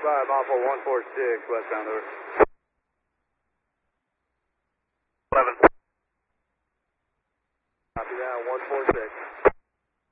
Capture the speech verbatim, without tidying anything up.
five, Alpha one four six, westbound over. eleven. Copy that, one four six.